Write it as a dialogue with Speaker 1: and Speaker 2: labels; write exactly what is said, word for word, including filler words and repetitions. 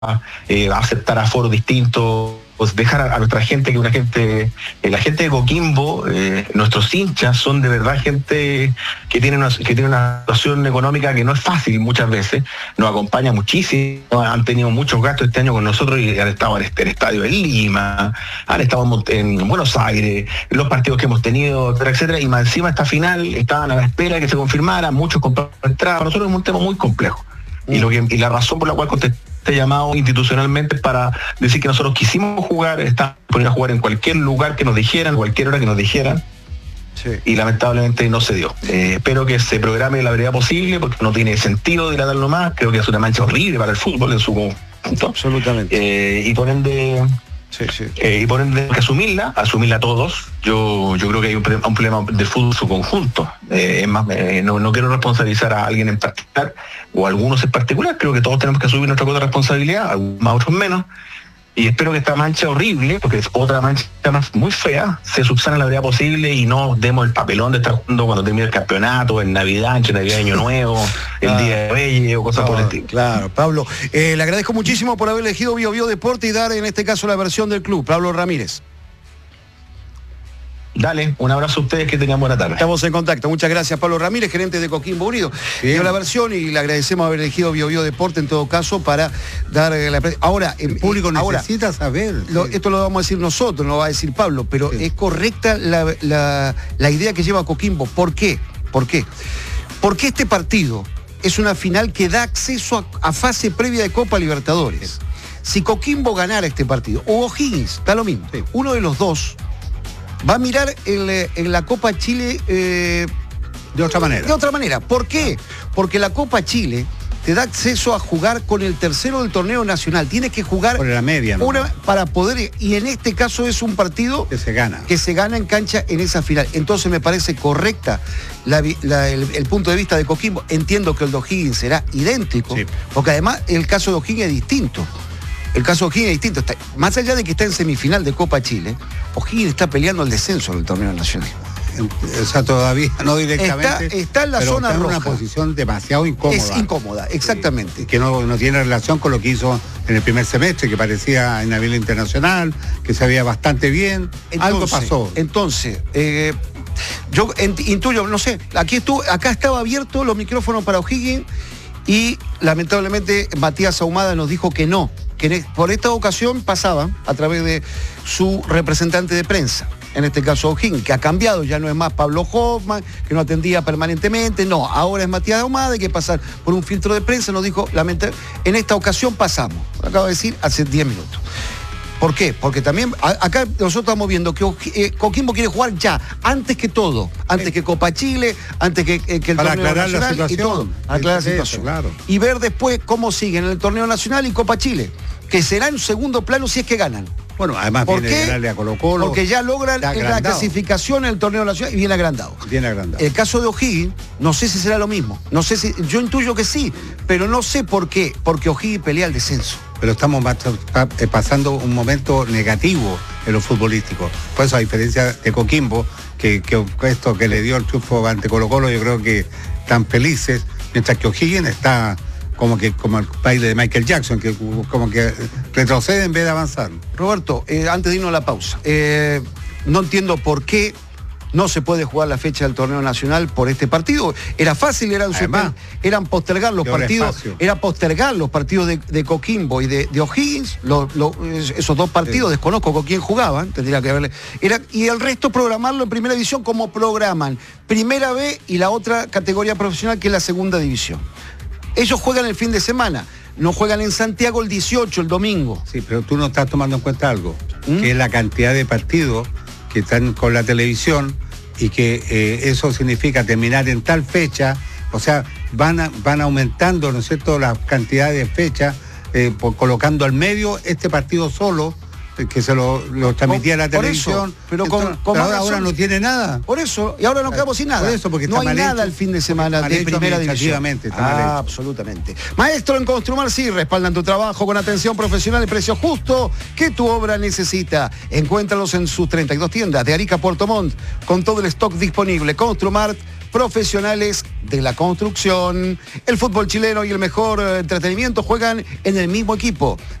Speaker 1: eh, aceptar aforos distintos, pues dejar a, a nuestra gente, que una gente, eh, la gente de Coquimbo, eh, nuestros hinchas son de verdad gente que tiene, una, que tiene una situación económica que no es fácil muchas veces, nos acompaña muchísimo, han tenido muchos gastos este año con nosotros y han estado en este, el estadio en Lima, han estado en Buenos Aires, los partidos que hemos tenido, etcétera, etcétera, y más encima esta final estaban a la espera de que se confirmara, muchos compraron entradas. Para nosotros es un tema muy complejo. Y, lo que, y la razón por la cual contesté este llamado institucionalmente es para decir que nosotros quisimos jugar, estábamos poniendo a jugar en cualquier lugar que nos dijeran, cualquier hora que nos dijeran, sí. Y lamentablemente no se dio. Eh, espero que se programe la brevedad posible, porque no tiene sentido dilatarlo más, creo que es una mancha horrible para el fútbol en su conjunto.
Speaker 2: Absolutamente.
Speaker 1: Eh, y por ende...
Speaker 2: Sí, sí.
Speaker 1: Eh, y por ende hay que asumirla, asumirla todos. Yo yo creo que hay un, un problema del fútbol en su conjunto. Eh, es más, eh, no, no quiero responsabilizar a alguien en particular o a algunos en particular. Creo que todos tenemos que asumir nuestra cuota de responsabilidad, algunos más, otros menos. Y espero que esta mancha horrible, porque es otra mancha más muy fea, se subsane la brevedad posible y no demos el papelón de estar jugando cuando termine el campeonato, en Navidad, entre Navidad y Año Nuevo, claro. El Día de Reyes o cosas
Speaker 2: no,
Speaker 1: por el estilo.
Speaker 2: Claro, Pablo, eh, le agradezco muchísimo por haber elegido Bio Bio Deporte y dar en este caso la versión del club. Pablo Ramírez.
Speaker 1: Dale, un abrazo a ustedes, que tengan buena tarde.
Speaker 2: Estamos en contacto. Muchas gracias, Pablo Ramírez, gerente de Coquimbo Unido. Bien. Dio la versión y le agradecemos haber elegido Bio Bio Deporte en todo caso para dar la... Ahora,
Speaker 3: el público
Speaker 2: ahora,
Speaker 3: necesita saber.
Speaker 2: Lo,
Speaker 3: sí.
Speaker 2: Esto lo vamos a decir nosotros, no lo va a decir Pablo, pero sí. Es correcta la, la, la idea que lleva Coquimbo. ¿Por qué? ¿Por qué? Porque este partido es una final que da acceso a, a fase previa de Copa Libertadores. Sí. Si Coquimbo ganara este partido, o O'Higgins, está lo mismo, sí. Uno de los dos va a mirar en, en la Copa Chile eh,
Speaker 3: de otra manera.
Speaker 2: De otra manera. ¿Por qué? Porque la Copa Chile te da acceso a jugar con el tercero del torneo nacional. Tienes que jugar
Speaker 3: por la media, ¿no?
Speaker 2: Una para poder, y en este caso es un partido
Speaker 3: que se gana.
Speaker 2: Que se gana en cancha en esa final. Entonces me parece correcta la, la, el, el punto de vista de Coquimbo. Entiendo que el de O'Higgins será idéntico, sí. Porque además el caso de O'Higgins es distinto. El caso de O'Higgins es distinto. Está, más allá de que está en semifinal de Copa Chile, O'Higgins está peleando el descenso del torneo nacional.
Speaker 3: O sea, todavía no directamente.
Speaker 2: Está, está en la
Speaker 3: pero
Speaker 2: zona
Speaker 3: está en
Speaker 2: roja.
Speaker 3: Una posición demasiado incómoda.
Speaker 2: Es incómoda, exactamente.
Speaker 3: Sí, que no, no tiene relación con lo que hizo en el primer semestre, que parecía en nivel internacional, que se veía bastante bien. Entonces, algo pasó.
Speaker 2: Entonces, eh, yo intuyo, no sé, aquí estuvo, acá estaba abierto los micrófonos para O'Higgins y lamentablemente Matías Ahumada nos dijo que no, que por esta ocasión pasaba a través de su representante de prensa, en este caso O'Higgins, que ha cambiado, ya no es más Pablo Hoffman, que no atendía permanentemente, no, ahora es Matías Ahumada, hay que pasar por un filtro de prensa, nos dijo, lamentablemente, en esta ocasión pasamos, lo acabo de decir hace diez minutos. ¿Por qué? Porque también acá nosotros estamos viendo que eh, Coquimbo quiere jugar ya, antes que todo, antes eh, que Copa Chile, antes que, eh, que el
Speaker 3: para
Speaker 2: torneo
Speaker 3: aclarar
Speaker 2: nacional
Speaker 3: la situación,
Speaker 2: y todo, aclarar la situación.
Speaker 3: Claro.
Speaker 2: Y ver después cómo siguen en el torneo nacional y Copa Chile, que será en segundo plano si es que ganan.
Speaker 3: Bueno, además
Speaker 2: ¿Por
Speaker 3: viene
Speaker 2: qué?
Speaker 3: ganarle a Colo Colo.
Speaker 2: Porque ya logran la clasificación en el torneo nacional y bien agrandado.
Speaker 3: Bien agrandado.
Speaker 2: El caso de O'Higgins, no sé si será lo mismo. No sé si, yo intuyo que sí, pero no sé por qué. Porque O'Higgins pelea el descenso.
Speaker 3: Pero estamos pasando un momento negativo en lo futbolístico. Por eso, a diferencia de Coquimbo, que, que esto que le dio el triunfo ante Colo Colo, yo creo que están felices, mientras que O'Higgins está como que como el baile de Michael Jackson, que como que retrocede en vez de avanzar.
Speaker 2: Roberto, eh, antes de irnos a la pausa, eh, no entiendo por qué no se puede jugar la fecha del torneo nacional por este partido. Era fácil, eran, Además, eran postergar los partidos, era postergar los partidos de, de Coquimbo y de, de O'Higgins, lo, lo, esos dos partidos, sí. Desconozco con quién jugaban, tendría que haberle. Era, y el resto programarlo en primera división como programan Primera B y la otra categoría profesional que es la segunda división. Ellos juegan el fin de semana, no juegan en Santiago el dieciocho, el domingo.
Speaker 3: Sí, pero tú no estás tomando en cuenta algo, ¿Mm? que es la cantidad de partidos que están con la televisión y que eh, eso significa terminar en tal fecha, o sea, van, a, van aumentando, ¿no es cierto?, la cantidad de fechas, eh, por, colocando al medio este partido solo, que se lo, lo transmitía la televisión.
Speaker 2: Eso, pero con,
Speaker 3: Entonces,
Speaker 2: con
Speaker 3: pero ahora, ahora no tiene nada.
Speaker 2: Por eso, y ahora nos quedamos sin nada.
Speaker 3: Por eso, porque
Speaker 2: no
Speaker 3: está
Speaker 2: hay
Speaker 3: mal
Speaker 2: nada
Speaker 3: hecho,
Speaker 2: el fin de semana de primera división.
Speaker 3: Está
Speaker 2: ah,
Speaker 3: mal hecho.
Speaker 2: Absolutamente. Maestro en Construmar, sí, respaldan tu trabajo con atención profesional y precio justo que tu obra necesita. Encuéntralos en sus treinta y dos tiendas de Arica a Puerto Montt, con todo el stock disponible. Construmart, profesionales de la construcción. El fútbol chileno y el mejor entretenimiento juegan en el mismo equipo.